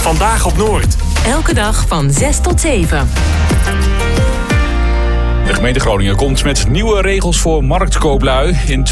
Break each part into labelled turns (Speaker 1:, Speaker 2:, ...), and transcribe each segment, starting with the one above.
Speaker 1: Vandaag op Noord.
Speaker 2: Elke dag van 6 tot 7.
Speaker 3: De gemeente Groningen komt met nieuwe regels voor marktkooplui. In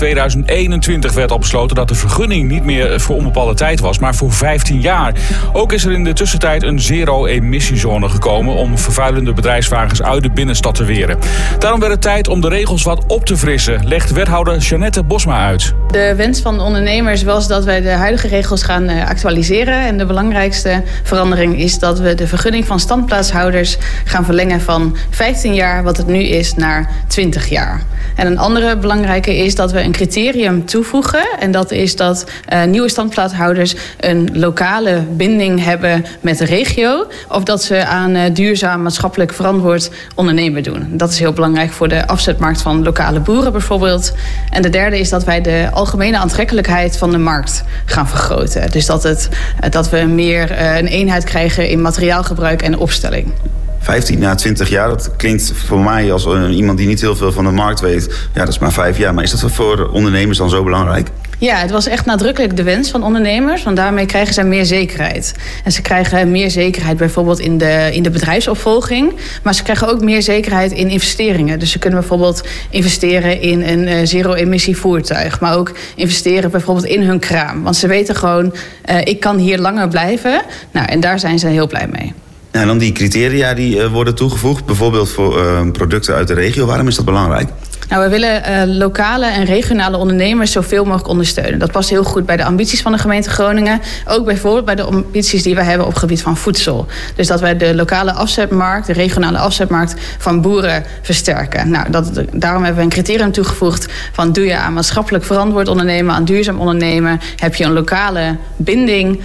Speaker 3: 2021 werd al besloten dat de vergunning niet meer voor onbepaalde tijd was, maar voor 15 jaar. Ook is er in de tussentijd een zero-emissiezone gekomen om vervuilende bedrijfswagens uit de binnenstad te weren. Daarom werd het tijd om de regels wat op te frissen, legt wethouder Jeannette Bosma uit.
Speaker 4: De wens van de ondernemers was dat wij de huidige regels gaan actualiseren. En de belangrijkste verandering is dat we de vergunning van standplaatshouders gaan verlengen van 15 jaar, wat het nu is, naar 20 jaar. En een andere belangrijke is dat we een criterium toevoegen. En dat is dat nieuwe standplaatshouders een lokale binding hebben met de regio. Of dat ze aan duurzaam maatschappelijk verantwoord ondernemen doen. Dat is heel belangrijk voor de afzetmarkt van lokale boeren bijvoorbeeld. En de derde is dat wij de algemene aantrekkelijkheid van de markt gaan vergroten. Dus dat we meer een eenheid krijgen in materiaalgebruik en opstelling.
Speaker 5: 15 na 20 jaar, dat klinkt voor mij als iemand die niet heel veel van de markt weet. Ja, dat is maar 5 jaar. Maar is dat voor ondernemers dan zo belangrijk?
Speaker 4: Ja, het was echt nadrukkelijk de wens van ondernemers. Want daarmee krijgen zij meer zekerheid. En ze krijgen meer zekerheid bijvoorbeeld in de bedrijfsopvolging. Maar ze krijgen ook meer zekerheid in investeringen. Dus ze kunnen bijvoorbeeld investeren in een zero-emissie voertuig. Maar ook investeren bijvoorbeeld in hun kraam. Want ze weten gewoon, ik kan hier langer blijven. Nou, en daar zijn ze heel blij mee.
Speaker 5: En dan die criteria die worden toegevoegd, bijvoorbeeld voor producten uit de regio. Waarom is dat belangrijk?
Speaker 4: Nou, we willen lokale en regionale ondernemers zoveel mogelijk ondersteunen. Dat past heel goed bij de ambities van de gemeente Groningen. Ook bijvoorbeeld bij de ambities die wij hebben op het gebied van voedsel. Dus dat wij de lokale afzetmarkt, de regionale afzetmarkt van boeren versterken. Nou, daarom hebben we een criterium toegevoegd van doe je aan maatschappelijk verantwoord ondernemen, aan duurzaam ondernemen, heb je een lokale binding,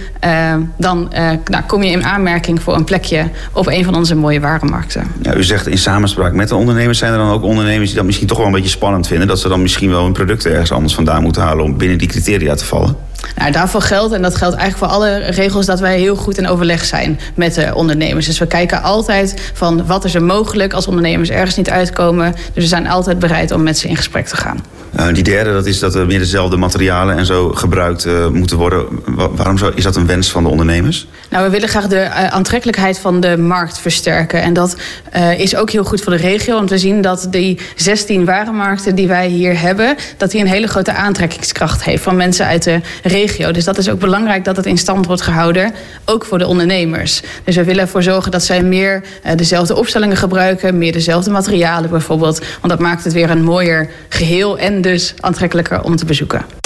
Speaker 4: dan kom je in aanmerking voor een plekje op een van onze mooie warenmarkten.
Speaker 5: Ja, u zegt in samenspraak met de ondernemers. Zijn er dan ook ondernemers die dat misschien toch wel een beetje spannend vinden, dat ze dan misschien wel hun producten ergens anders vandaan moeten halen om binnen die criteria te vallen?
Speaker 4: Nou, daarvoor geldt, en dat geldt eigenlijk voor alle regels, dat wij heel goed in overleg zijn met de ondernemers. Dus we kijken altijd van wat is er mogelijk als ondernemers ergens niet uitkomen. Dus we zijn altijd bereid om met ze in gesprek te gaan.
Speaker 5: Die derde, dat is dat er meer dezelfde materialen en zo gebruikt moeten worden. Waarom is dat een wens van de ondernemers?
Speaker 4: Nou, we willen graag de aantrekkelijkheid van de markt versterken. En dat is ook heel goed voor de regio. Want we zien dat die 16 warenmarkten die wij hier hebben, dat die een hele grote aantrekkingskracht heeft van mensen uit de regio. Dus dat is ook belangrijk dat het in stand wordt gehouden, ook voor de ondernemers. Dus we willen ervoor zorgen dat zij meer dezelfde opstellingen gebruiken, meer dezelfde materialen bijvoorbeeld. Want dat maakt het weer een mooier geheel en dus aantrekkelijker om te bezoeken.